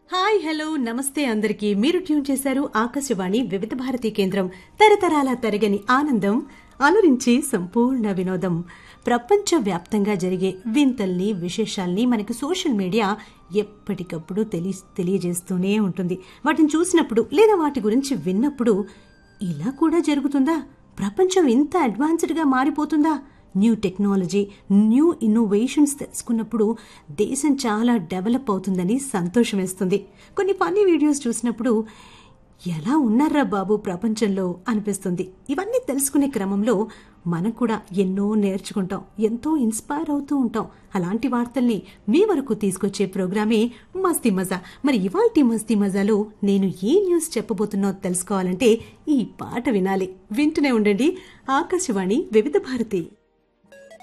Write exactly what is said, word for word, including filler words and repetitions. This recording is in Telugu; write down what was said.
హాయ్ హలో నమస్తే అందరికీ. మీరు ట్యూన్ చేశారు ఆకాశవాణి వివిధ భారతి కేంద్రం. తరతరాల తరగని ఆనందం, అలరించి సంపూర్ణ వినోదం. ప్రపంచ వ్యాప్తంగా జరిగే వింతల్ని, విశేషాల్ని మనకి సోషల్ మీడియా ఎప్పటికప్పుడు తెలి తెలియజేస్తూనే ఉంటుంది. వాటిని చూసినప్పుడు లేదా వాటి గురించి విన్నప్పుడు ఇలా కూడా జరుగుతుందా, ప్రపంచం ఇంత అడ్వాన్స్డ్గా మారిపోతుందా, న్యూ టెక్నాలజీ, న్యూ ఇన్నోవేషన్స్ తెలుసుకున్నప్పుడు దేశం చాలా డెవలప్ అవుతుందని సంతోషం వేస్తుంది. కొన్ని ఫన్నీ వీడియోస్ చూసినప్పుడు ఎలా ఉన్నారా బాబు ప్రపంచంలో అనిపిస్తుంది. ఇవన్నీ తెలుసుకునే క్రమంలో మనం కూడా ఎన్నో నేర్చుకుంటాం, ఎంతో ఇన్స్పైర్ అవుతూ ఉంటాం. అలాంటి వార్తల్ని మీ వరకు తీసుకొచ్చే ప్రోగ్రామే మస్తీ మజా. మరి ఇవాల్టి మస్తీ మజాలో నేను ఏ న్యూస్ చెప్పబోతున్నా తెలుసుకోవాలంటే ఈ పాట వినాలి. వింటూనే ఉండండి ఆకాశవాణి వివిధ భారతి.